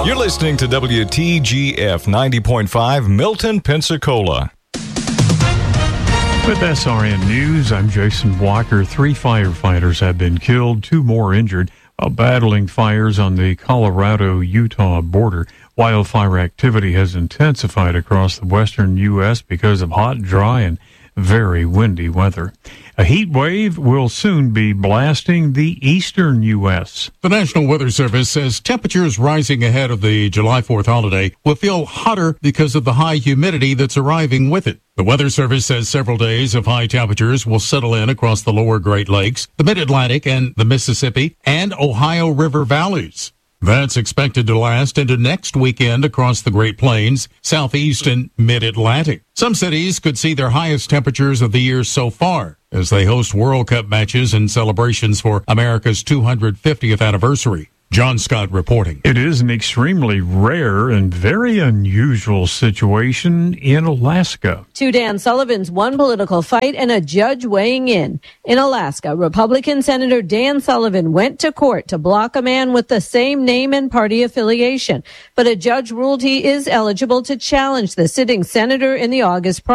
You're listening to WTGF 90.5 Milton, Pensacola. With SRN News, I'm Jason Walker. 3 firefighters have been killed, 2 more injured while battling fires on the Colorado-Utah border. Wildfire activity has intensified across the western U.S. because of hot, dry, and very windy weather. A heat wave will soon be blasting the eastern U.S. The National Weather Service says temperatures rising ahead of the July 4th holiday will feel hotter because of the high humidity that's arriving with it. The Weather Service says several days of high temperatures will settle in across the lower Great Lakes, the Mid-Atlantic, and the Mississippi and Ohio River valleys. That's expected to last into next weekend across the Great Plains, Southeast, and Mid-Atlantic. Some cities could see their highest temperatures of the year so far as they host World Cup matches and celebrations for America's 250th anniversary. John Scott reporting. It is an extremely rare and very unusual situation in Alaska. 2 Dan Sullivans, 1 political fight, and a judge weighing in. In Alaska, Republican Senator Dan Sullivan went to court to block a man with the same name and party affiliation. But a judge ruled he is eligible to challenge the sitting senator in the August primary.